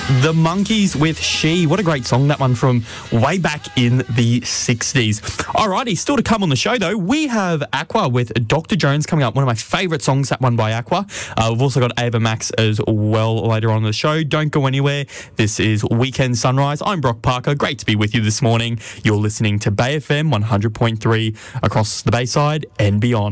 The Monkeys with She. What a great song, that one from way back in the 60s. Alrighty, still to come on the show though, we have Aqua with Dr. Jones coming up. One of my favourite songs, that one by Aqua. We've also got Ava Max as well later on in the show. Don't go anywhere. This is Weekend Sunrise. I'm Brock Parker. Great to be with you this morning. You're listening to Bay FM 100.3 across the Bayside and beyond.